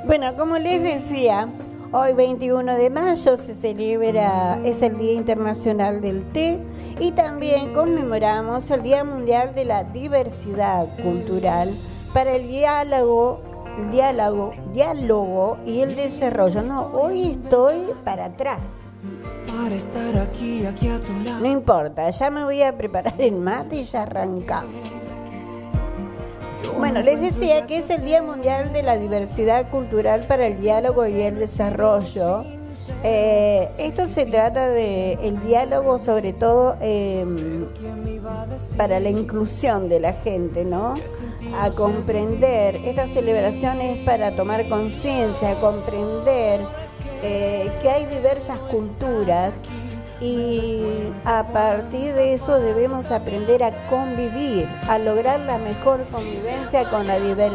Bueno, como les decía, hoy 21 de mayo se celebra, es el Día Internacional del Té y también conmemoramos el Día Mundial de la Diversidad Cultural para el diálogo y el desarrollo. No, hoy estoy para atrás. Para estar aquí a tu lado. No importa, ya me voy a preparar el mate y ya arrancamos. Bueno, les decía que es el Día Mundial de la Diversidad Cultural para el Diálogo y el Desarrollo. Esto se trata de el diálogo, sobre todo para la inclusión de la gente, ¿no? A comprender. Esta celebración es para tomar conciencia, comprender que hay diversas culturas y a partir de eso debemos aprender a convivir, a lograr la mejor convivencia con la diversidad